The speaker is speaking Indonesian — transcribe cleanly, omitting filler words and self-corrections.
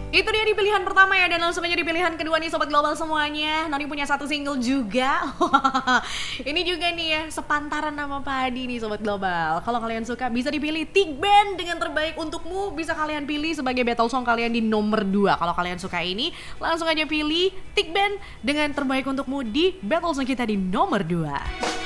Itu dia di pilihan pertama ya, dan langsung aja di pilihan kedua nih Sobat Global semuanya. Noni punya satu single juga. Ini juga nih ya, sepantaran nama Padi nih Sobat Global. Kalau kalian suka bisa dipilih TIGBAND dengan terbaik untukmu. Bisa kalian pilih sebagai battle song kalian di nomor 2. Kalau kalian suka ini, langsung aja pilih TIGBAND dengan terbaik untukmu di battle song kita di nomor 2.